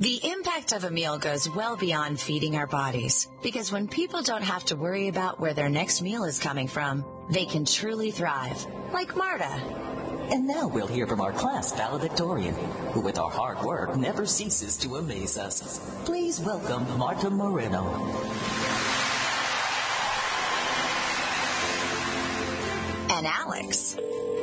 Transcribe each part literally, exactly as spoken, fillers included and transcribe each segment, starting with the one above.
The impact of a meal goes well beyond feeding our bodies, because when people don't have to worry about where their next meal is coming from, they can truly thrive, like Marta. And now we'll hear from our class valedictorian, who with our hard work never ceases to amaze us. Please welcome Marta Moreno. And Alex.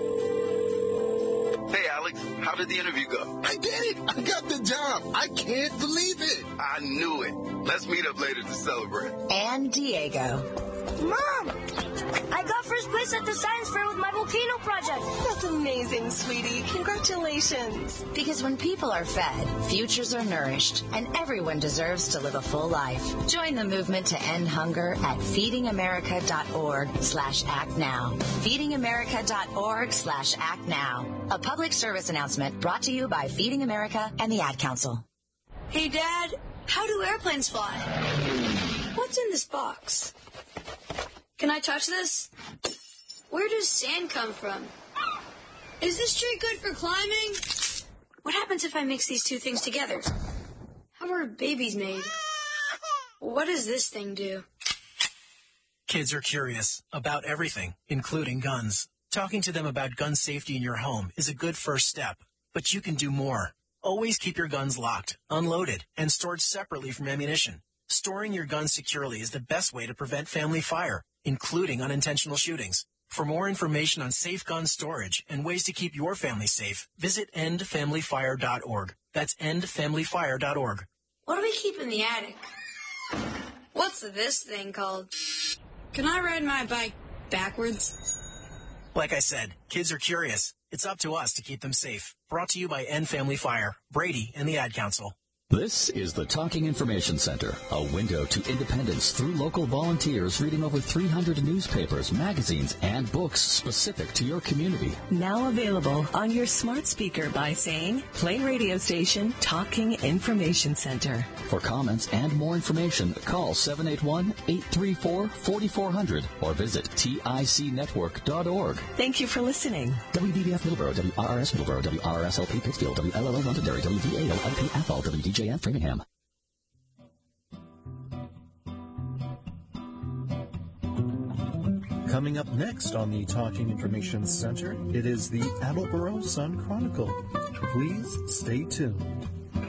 Hey, Alex, how did the interview go? I did it! I got the job! I can't believe it! I knew it. Let's meet up later to celebrate. And Diego. Mom! I got first place at the science fair with my volcano project. That's amazing, sweetie. Congratulations. Because when people are fed, futures are nourished, and everyone deserves to live a full life. Join the movement to end hunger at feedingamerica.org slash act now. feedingamerica.org slash act now. A public service announcement brought to you by Feeding America and the Ad Council. Hey, Dad, how do airplanes fly? What's in this box? Can I touch this? Where does sand come from? Is this tree good for climbing? What happens if I mix these two things together? How are babies made? What does this thing do? Kids are curious about everything, including guns. Talking to them about gun safety in your home is a good first step, but you can do more. Always keep your guns locked, unloaded, and stored separately from ammunition. Storing your guns securely is the best way to prevent family fire, including unintentional shootings. For more information on safe gun storage and ways to keep your family safe, visit end family fire dot org. That's end family fire dot org. What do we keep in the attic? What's this thing called? Can I ride my bike backwards? Like I said, kids are curious. It's up to us to keep them safe. Brought to you by End Family Fire, Brady, and the Ad Council. This is the Talking Information Center, a window to independence through local volunteers reading over three hundred newspapers, magazines, and books specific to your community. Now available on your smart speaker by saying, play radio station Talking Information Center. For comments and more information, call seven eight one, eight three four, four four zero zero or visit tic network dot org. Thank you for listening. W B B F Middleborough, W R R S Middleborough, W R R S L P Pittsfield, W L L O Londonderry, W V A O L P Athol, W D J F Framingham. Coming up next on the Talking Information Center, it is the Attleboro Sun Chronicle. Please stay tuned.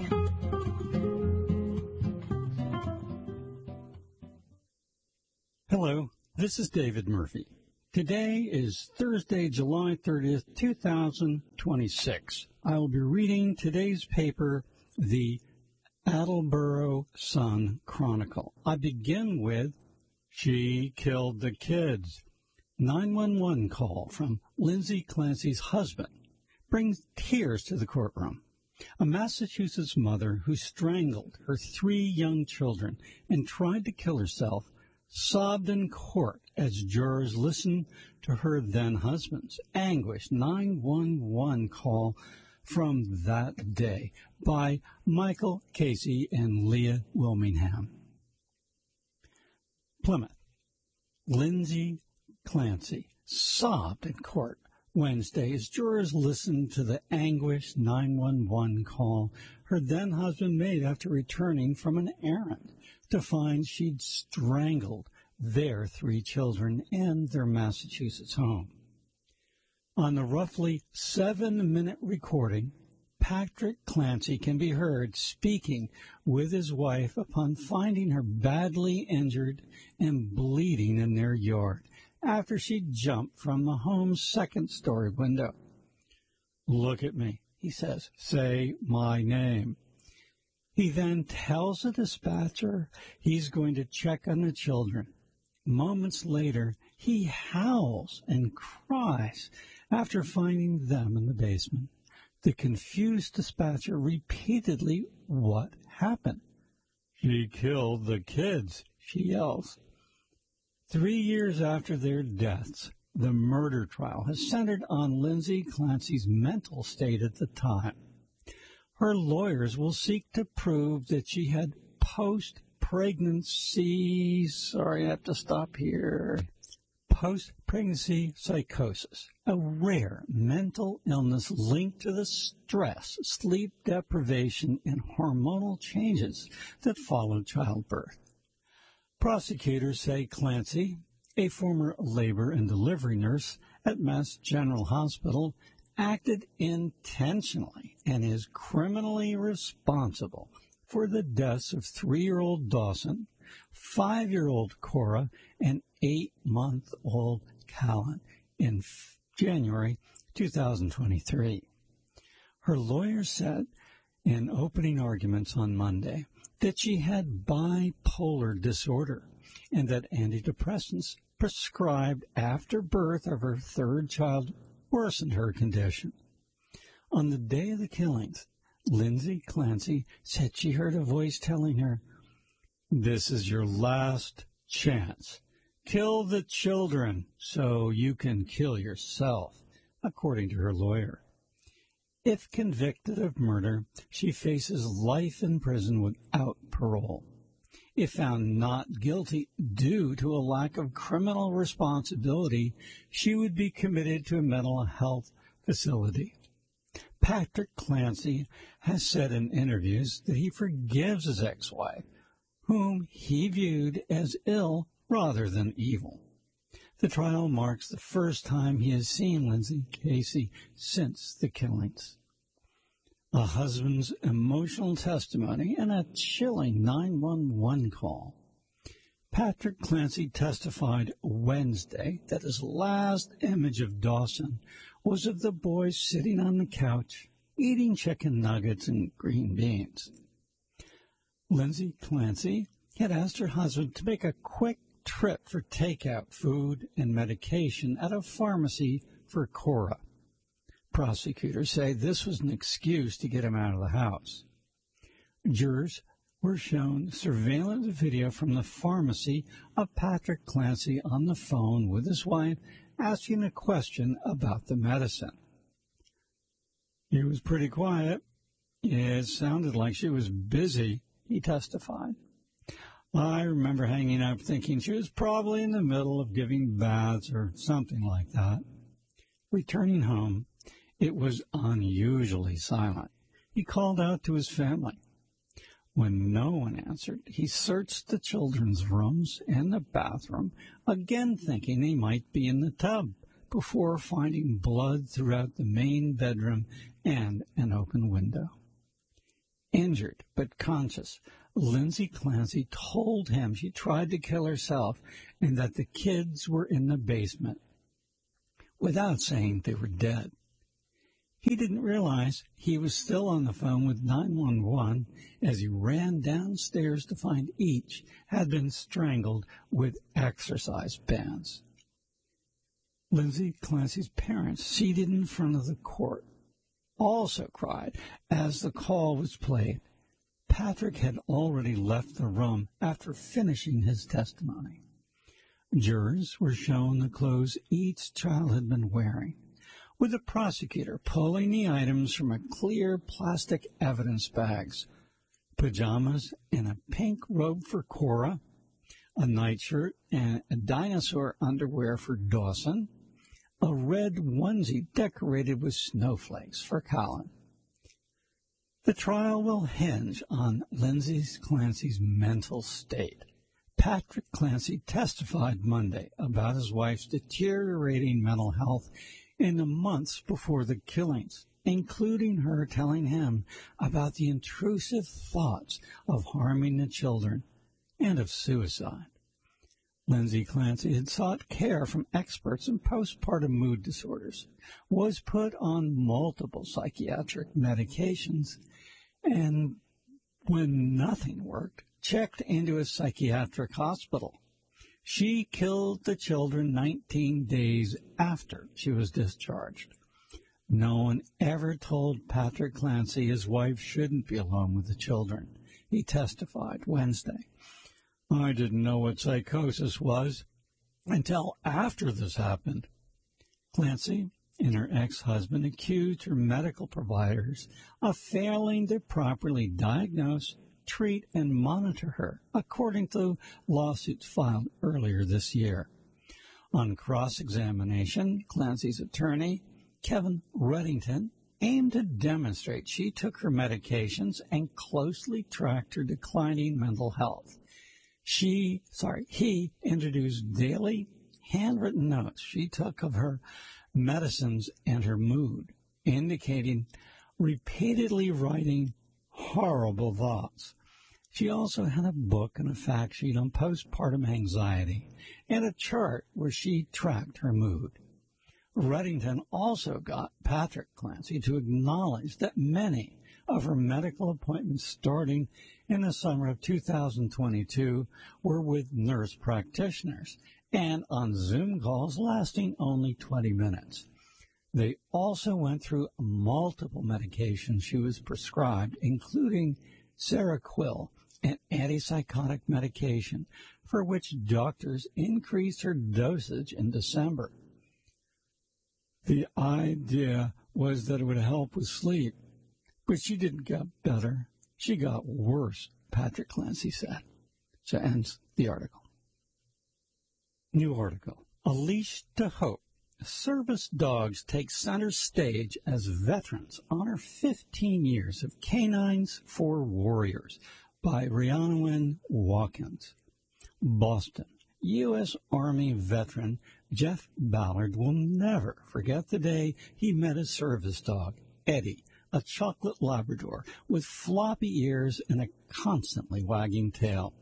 Hello, this is David Murphy. Today is Thursday, July thirtieth, two thousand twenty-six. I will be reading today's paper, the Attleboro Sun Chronicle. I begin with, "She killed the kids." nine one one call from Lindsay Clancy's husband brings tears to the courtroom. A Massachusetts mother who strangled her three young children and tried to kill herself sobbed in court as jurors listened to her then-husband's anguished nine one one call from that day by Michael Casey and Leah Wilmingham. Plymouth. Lindsay Clancy sobbed in court Wednesday as jurors listened to the anguished nine one one call her then-husband made after returning from an errand to find she'd strangled their three children in their Massachusetts home. On the roughly seven-minute recording, Patrick Clancy can be heard speaking with his wife upon finding her badly injured and bleeding in their yard after she jumped from the home's second-story window. "Look at me," he says. "Say my name." He then tells the dispatcher he's going to check on the children. Moments later, he howls and cries after finding them in the basement. The confused dispatcher repeatedly, "What happened?" "She killed the kids," she yells. Three years after their deaths, the murder trial has centered on Lindsay Clancy's mental state at the time. Her lawyers will seek to prove that she had post-pregnancy, sorry, I have to stop here, post-pregnancy psychosis, a rare mental illness linked to the stress, sleep deprivation, and hormonal changes that follow childbirth. Prosecutors say Clancy, a former labor and delivery nurse at Mass General Hospital, acted intentionally and is criminally responsible for the deaths of three-year-old Dawson, five-year-old Cora, and eight-month-old Callan in f- January two thousand twenty-three. Her lawyer said in opening arguments on Monday that she had bipolar disorder and that antidepressants prescribed after birth of her third child worsened her condition. On the day of the killings, Lindsay Clancy said she heard a voice telling her, "This is your last chance. Kill the children so you can kill yourself," according to her lawyer. If convicted of murder, she faces life in prison without parole. If found not guilty due to a lack of criminal responsibility, she would be committed to a mental health facility. Patrick Clancy has said in interviews that he forgives his ex-wife, whom he viewed as ill rather than evil. The trial marks the first time he has seen Lindsay Casey since the killings. A husband's emotional testimony and a chilling nine one one call. Patrick Clancy testified Wednesday that his last image of Dawson was of the boy sitting on the couch eating chicken nuggets and green beans. Lindsay Clancy had asked her husband to make a quick trip for takeout food and medication at a pharmacy for Cora. Prosecutors say this was an excuse to get him out of the house. Jurors were shown surveillance video from the pharmacy of Patrick Clancy on the phone with his wife asking a question about the medicine. He was pretty quiet. It sounded like she was busy, he testified. I remember hanging up thinking she was probably in the middle of giving baths or something like that. Returning home, it was unusually silent. He called out to his family. When no one answered, he searched the children's rooms and the bathroom, again thinking they might be in the tub, before finding blood throughout the main bedroom and an open window. Injured but conscious, Lindsay Clancy told him she tried to kill herself and that the kids were in the basement, without saying they were dead. He didn't realize he was still on the phone with nine one one as he ran downstairs to find each had been strangled with exercise bands. Lindsay Clancy's parents, seated in front of the court, also cried as the call was played. Patrick had already left the room after finishing his testimony. Jurors were shown the clothes each child had been wearing, with the prosecutor pulling the items from a clear plastic evidence bags: pajamas and a pink robe for Cora, a nightshirt and a dinosaur underwear for Dawson, a red onesie decorated with snowflakes for Callan. The trial will hinge on Lindsay Clancy's mental state. Patrick Clancy testified Monday about his wife's deteriorating mental health in the months before the killings, including her telling him about the intrusive thoughts of harming the children and of suicide. Lindsay Clancy had sought care from experts in postpartum mood disorders, was put on multiple psychiatric medications, and when nothing worked, checked into a psychiatric hospital. She killed the children nineteen days after she was discharged. No one ever told Patrick Clancy his wife shouldn't be alone with the children, he testified Wednesday. I didn't know what psychosis was until after this happened. Clancy and her ex-husband accused her medical providers of failing to properly diagnose, treat, and monitor her, according to lawsuits filed earlier this year. On cross-examination, Clancy's attorney, Kevin Reddington, aimed to demonstrate she took her medications and closely tracked her declining mental health. She, sorry, he introduced daily handwritten notes she took of her medicines and her mood, indicating repeatedly writing horrible thoughts. She also had a book and a fact sheet on postpartum anxiety and a chart where she tracked her mood. Reddington also got Patrick Clancy to acknowledge that many of her medical appointments starting in the summer of two thousand twenty-two were with nurse practitioners and on Zoom calls lasting only twenty minutes. They also went through multiple medications she was prescribed, including Seroquel, an antipsychotic medication for which doctors increased her dosage in December. The idea was that it would help with sleep, but she didn't get better. She got worse, Patrick Clancy said. So ends the article. New article. A Leash to Hope. Service dogs take center stage as veterans honor fifteen years of Canines for Warriors by Rhiannon Watkins. Boston. U S. Army veteran Jeff Ballard will never forget the day he met his service dog, Eddie, a chocolate Labrador with floppy ears and a constantly wagging tail.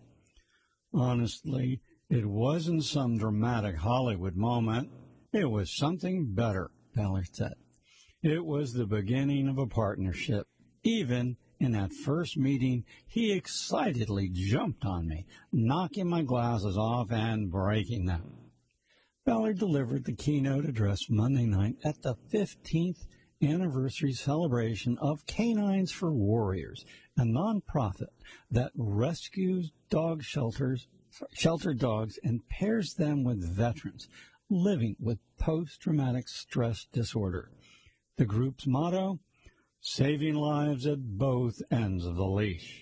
Honestly, it wasn't some dramatic Hollywood moment. It was something better, Ballard said. It was the beginning of a partnership. Even in that first meeting, he excitedly jumped on me, knocking my glasses off and breaking them. Ballard delivered the keynote address Monday night at the fifteenth anniversary celebration of Canines for Warriors, a nonprofit that rescues dog shelters, shelter dogs and pairs them with veterans living with post-traumatic stress disorder. The group's motto, saving lives at both ends of the leash.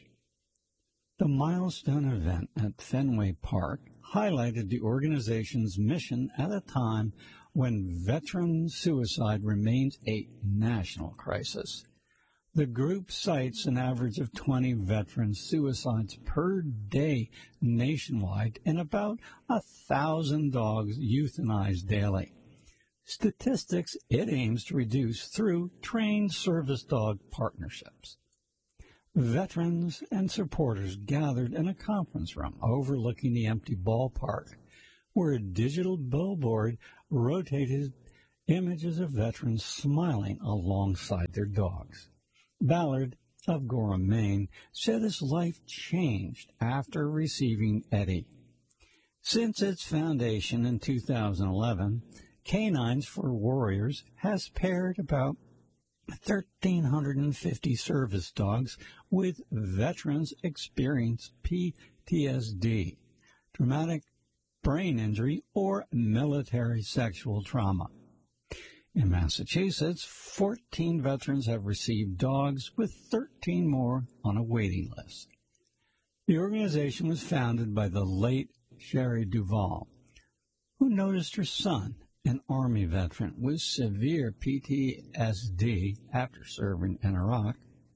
The milestone event at Fenway Park highlighted the organization's mission at a time when veteran suicide remains a national crisis. The group cites an average of twenty veteran suicides per day nationwide and about a thousand dogs euthanized daily. Statistics it aims to reduce through trained service dog partnerships. Veterans and supporters gathered in a conference room overlooking the empty ballpark, where a digital billboard rotated images of veterans smiling alongside their dogs. Ballard of Gorham, Maine, said his life changed after receiving Eddie. Since its foundation in two thousand eleven, Canines for Warriors has paired about one thousand three hundred fifty service dogs with veterans experiencing P T S D, traumatic brain injury, or military sexual trauma. In Massachusetts, fourteen veterans have received dogs, with thirteen more on a waiting list. The organization was founded by the late Sherry Duvall, who noticed her son, an Army veteran with severe P T S D after serving in Iraq,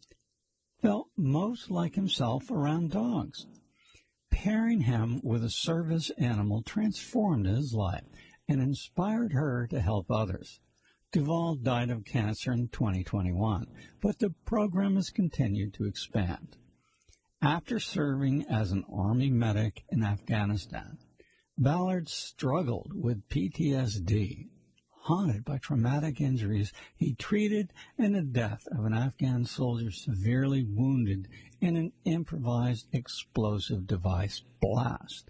felt most like himself around dogs. Pairing him with a service animal transformed his life and inspired her to help others. Duvall died of cancer in twenty twenty-one, but the program has continued to expand. After serving as an Army medic in Afghanistan, Ballard struggled with P T S D. Haunted by traumatic injuries he treated and the death of an Afghan soldier severely wounded in an improvised explosive device blast.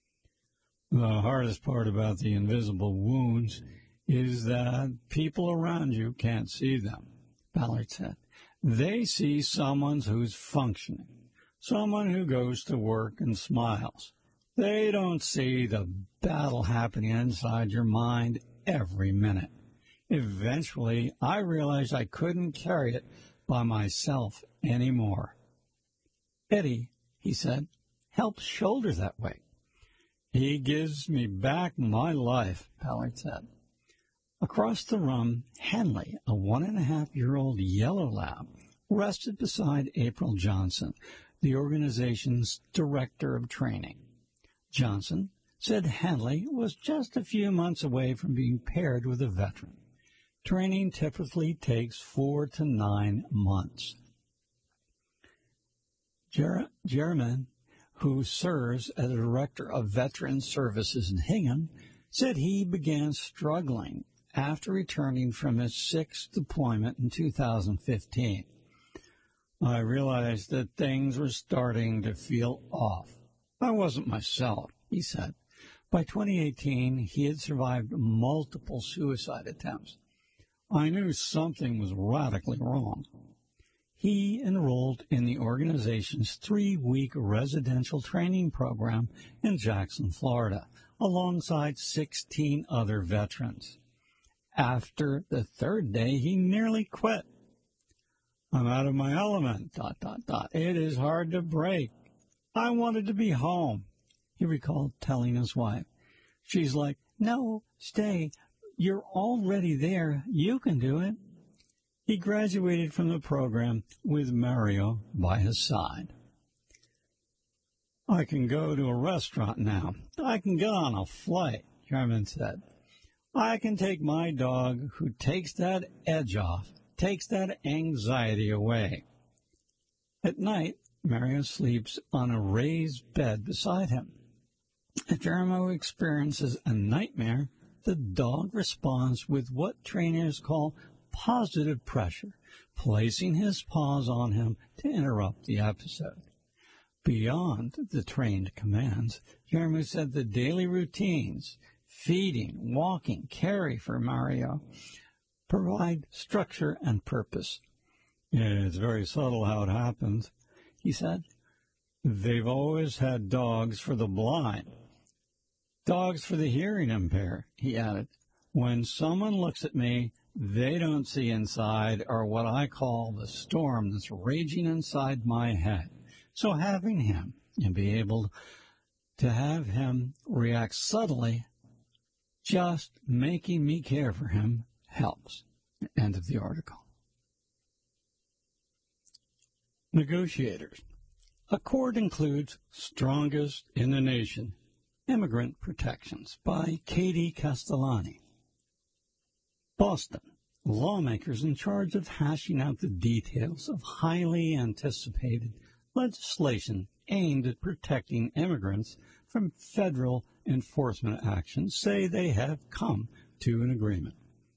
The hardest part about the invisible wounds is that people around you can't see them, Ballard said. They see someone who's functioning, someone who goes to work and smiles. They don't see the battle happening inside your mind every minute. Eventually, I realized I couldn't carry it by myself anymore. Eddie, he said, helps shoulder that weight. He gives me back my life, Ballard said. Across the room, Henley, a one-and-a-half-year-old yellow lab, rested beside April Johnson, the organization's director of training. Johnson said Henley was just a few months away from being paired with a veteran. Training typically takes four to nine months. Jer- Jeremy, who serves as a director of Veteran Services in Hingham, said he began struggling after returning from his sixth deployment in two thousand fifteen. I realized that things were starting to feel off. I wasn't myself, he said. By twenty eighteen, he had survived multiple suicide attempts. I knew something was radically wrong. He enrolled in the organization's three-week residential training program in Jackson, Florida, alongside sixteen other veterans. After the third day, he nearly quit. I'm out of my element, dot, dot, dot. It is hard to break. I wanted to be home, he recalled telling his wife. She's like, no, stay. You're already there. You can do it. He graduated from the program with Mario by his side. I can go to a restaurant now. I can get on a flight, Sherman said. I can take my dog who takes that edge off, takes that anxiety away. At night, Mario sleeps on a raised bed beside him. If Jeremy experiences a nightmare, the dog responds with what trainers call positive pressure, placing his paws on him to interrupt the episode. Beyond the trained commands, Jeremy said the daily routines, feeding, walking, carry for Mario, provide structure and purpose. It's very subtle how it happens, he said. They've always had dogs for the blind. Dogs for the hearing impaired, he added. When someone looks at me, they don't see inside, or what I call the storm that's raging inside my head. So having him and be able to have him react subtly, just making me care for him, helps. End of the article. Negotiators. Accord includes Strongest in the Nation, Immigrant Protections by Katie Castellani. Boston. Lawmakers in charge of hashing out the details of highly anticipated legislation aimed at protecting immigrants from federal enforcement actions say they have come to an agreement.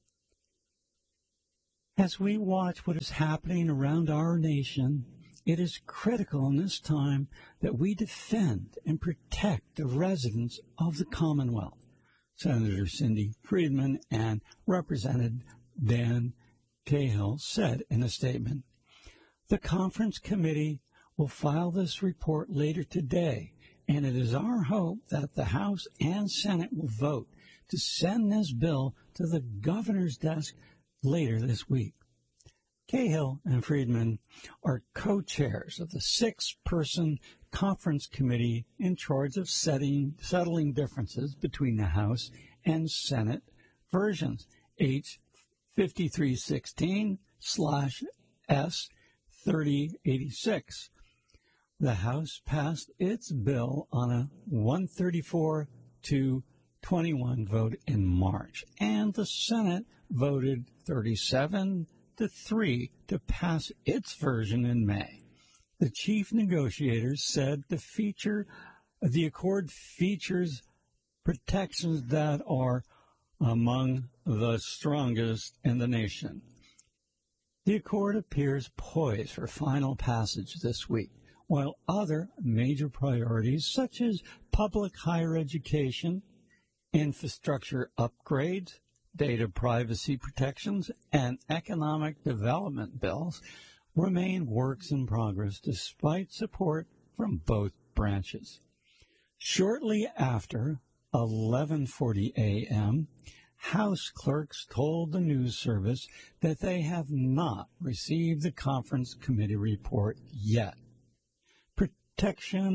As we watch what is happening around our nation, it is critical in this time that we defend and protect the residents of the Commonwealth, Senator Cindy Friedman and Representative Dan Cahill said in a statement. The conference committee will file this report later today, and it is our hope that the House and Senate will vote to send this bill to the governor's desk later this week. Cahill and Friedman are co-chairs of the six-person conference committee in charge of setting, settling differences between the House and Senate versions, H fifty-three sixteen slash S thirty eighty-six. The House passed its bill on a one thirty-four to twenty-one vote in March, and the Senate voted thirty-seven to three to pass its version in May. The chief negotiators said the feature, the accord features protections that are among the strongest in the nation. The accord appears poised for final passage this week, while other major priorities such as public higher education, infrastructure upgrades, data privacy protections, and economic development bills remain works in progress despite support from both branches. Shortly after eleven forty a.m., House clerks told the news service that they have not received the conference committee report yet. Protection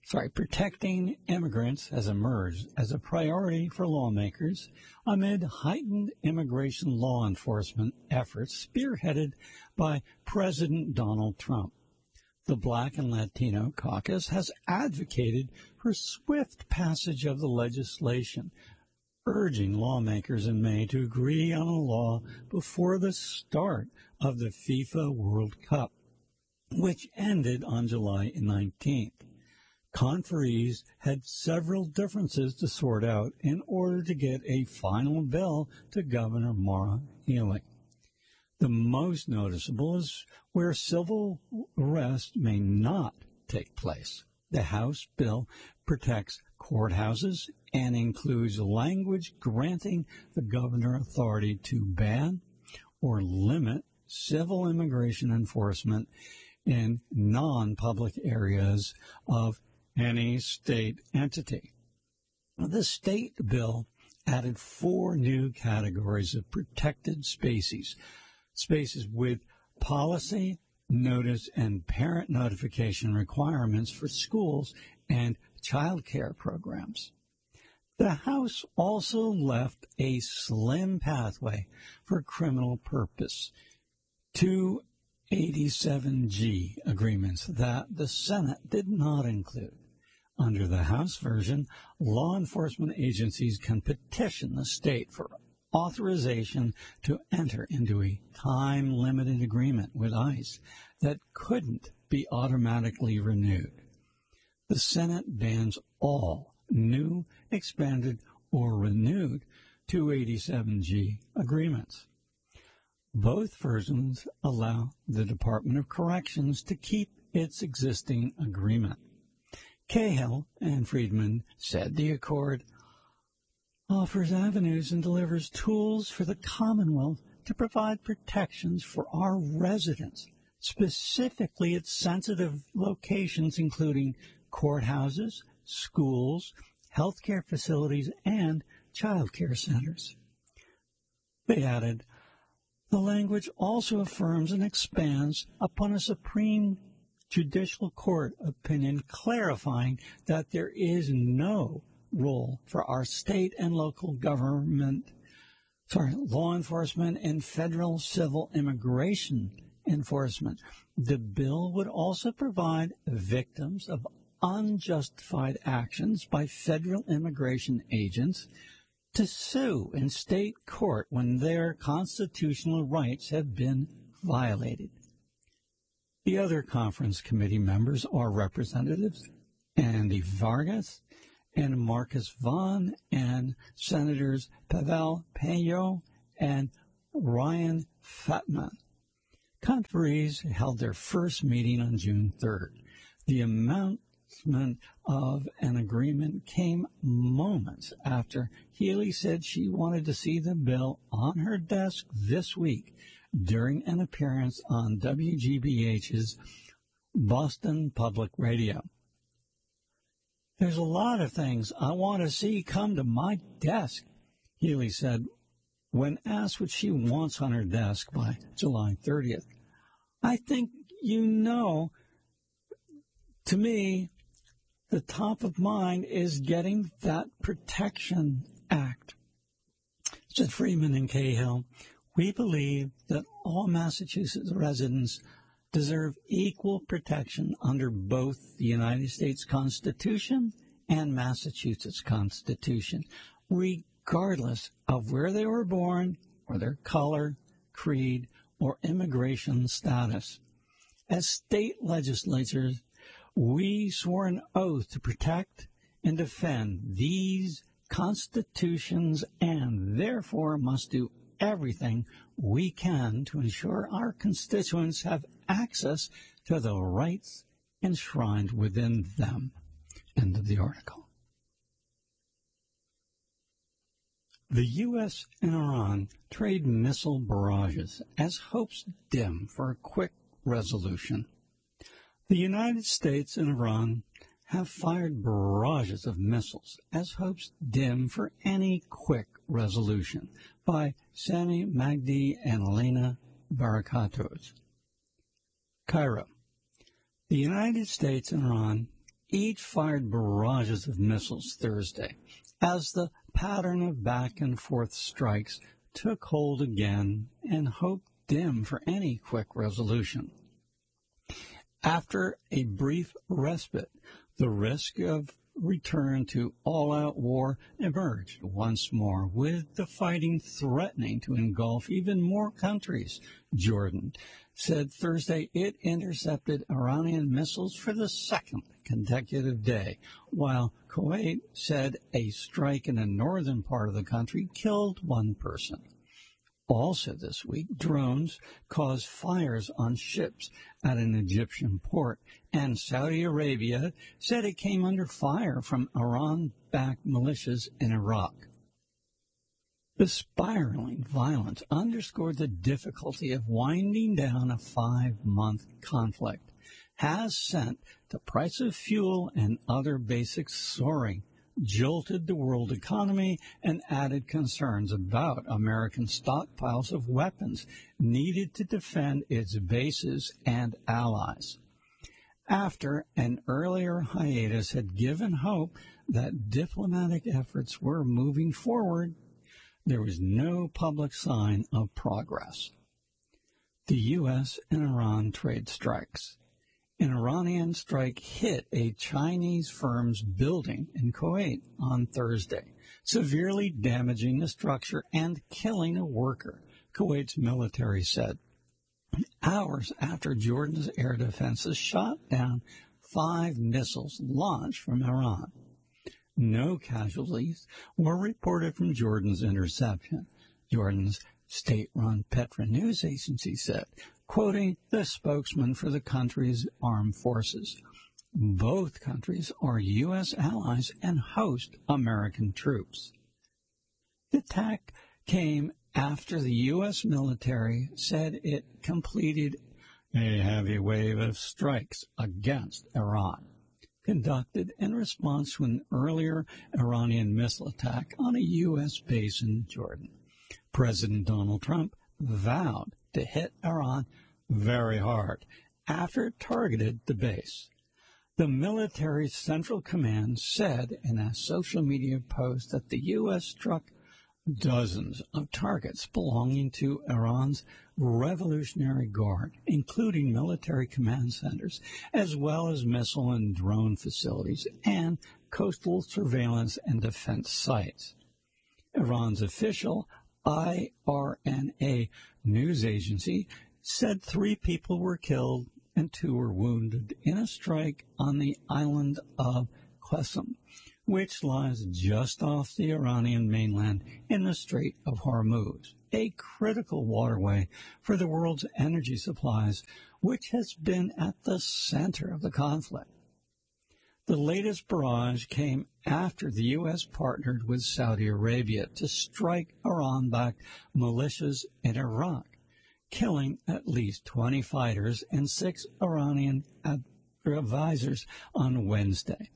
sorry, protecting immigrants has emerged as a priority for lawmakers amid heightened immigration law enforcement efforts spearheaded by President Donald Trump. The Black and Latino Caucus has advocated for swift passage of the legislation, urging lawmakers in May to agree on a law before the start of the FIFA World Cup, which ended on July nineteenth. Conferees had several differences to sort out in order to get a final bill to Governor Maura Healey. The most noticeable is where civil arrest may not take place. The House bill protects courthouses and includes language granting the governor authority to ban or limit civil immigration enforcement in non-public areas of any state entity. The state bill added four new categories of protected spaces, spaces with policy, notice, and parent notification requirements for schools and child care programs. The House also left a slim pathway for criminal purpose to eighty-seven G agreements that the Senate did not include. Under the House version, law enforcement agencies can petition the state for authorization to enter into a time-limited agreement with ICE that couldn't be automatically renewed. The Senate bans all new, expanded, or renewed two eighty-seven G agreements. Both versions allow the Department of Corrections to keep its existing agreement. Cahill and Friedman said the accord offers avenues and delivers tools for the Commonwealth to provide protections for our residents, specifically at sensitive locations including courthouses, schools, healthcare facilities, and child care centers. They added, the language also affirms and expands upon a Supreme Judicial Court opinion clarifying that there is no role for our state and local government, sorry, law enforcement and federal civil immigration enforcement. The bill would also provide victims of unjustified actions by federal immigration agents to sue in state court when their constitutional rights have been violated. The other conference committee members are Representatives Andy Vargas and Marcus Vaughn and Senators Pavel Peyo and Ryan Fatman. Conferees held their first meeting on June third. The announcement of an agreement came moments after Healey said she wanted to see the bill on her desk this week during an appearance on W G B H's Boston Public Radio. There's a lot of things I want to see come to my desk, Healey said when asked what she wants on her desk by July thirtieth. I think you know, to me, the top of mind is getting that Protection Act, said Freeman and Cahill. We believe that all Massachusetts residents deserve equal protection under both the United States Constitution and Massachusetts Constitution, regardless of where they were born or their color, creed, or immigration status. As state legislators, we swore an oath to protect and defend these constitutions and therefore must do everything we can to ensure our constituents have access to the rights enshrined within them. End of the article. The U S and Iran trade missile barrages as hopes dim for a quick resolution. The United States and Iran have fired barrages of missiles as hopes dim for any quick resolution by Sami Magdi and Elena Barakatos. Cairo. The United States and Iran each fired barrages of missiles Thursday as the pattern of back-and-forth strikes took hold again and hope dimmed for any quick resolution. After a brief respite, the risk of return to all-out war emerged once more, with the fighting threatening to engulf even more countries. Jordan said Thursday it intercepted Iranian missiles for the second consecutive day, while Kuwait said a strike in the northern part of the country killed one person. Also this week, drones caused fires on ships at an Egyptian port, and Saudi Arabia said it came under fire from Iran-backed militias in Iraq. The spiraling violence underscored the difficulty of winding down a five-month conflict, has sent the price of fuel and other basics soaring, jolted the world economy, and added concerns about American stockpiles of weapons needed to defend its bases and allies. After an earlier hiatus had given hope that diplomatic efforts were moving forward, there was no public sign of progress. The U S and Iran trade strikes. An Iranian strike hit a Chinese firm's building in Kuwait on Thursday, severely damaging the structure and killing a worker, Kuwait's military said, hours after Jordan's air defenses shot down five missiles launched from Iran. No casualties were reported from Jordan's interception, Jordan's state-run Petra news agency said, quoting the spokesman for the country's armed forces. Both countries are U S allies and host American troops. The attack came after the U S military said it completed a heavy wave of strikes against Iran, conducted in response to an earlier Iranian missile attack on a U S base in Jordan. President Donald Trump vowed to hit Iran very hard after it targeted the base. The military's Central Command said in a social media post that the U S struck dozens of targets belonging to Iran's Revolutionary Guard, including military command centers, as well as missile and drone facilities and coastal surveillance and defense sites. Iran's official I R N A news agency said three people were killed and two were wounded in a strike on the island of Qasem, which lies just off the Iranian mainland in the Strait of Hormuz, a critical waterway for the world's energy supplies, which has been at the center of the conflict. The latest barrage came after the U S partnered with Saudi Arabia to strike Iran-backed militias in Iraq, killing at least twenty fighters and six Iranian advisors on Wednesday.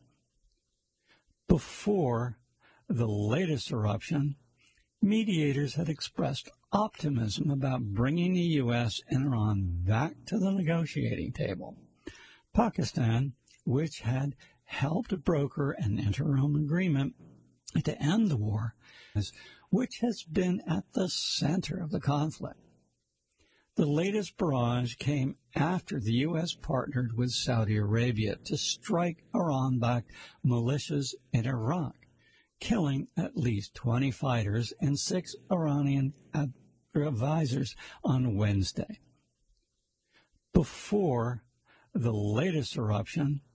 Before the latest eruption, mediators had expressed optimism about bringing the U S and Iran back to the negotiating table. Pakistan, which had helped broker an interim agreement to end the war, which has been at the center of the conflict. The latest barrage came after the U S partnered with Saudi Arabia to strike Iran-backed militias in Iraq, killing at least twenty fighters and six Iranian advisors on Wednesday. Before the latest eruption,